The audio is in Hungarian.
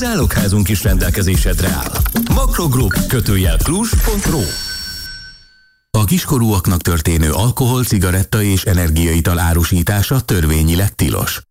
Zálogházunk is rendelkezésedre áll. Makrogroup _Cluj.ro. A kiskorúaknak történő alkohol, cigaretta és energiaital árusítása törvényileg tilos.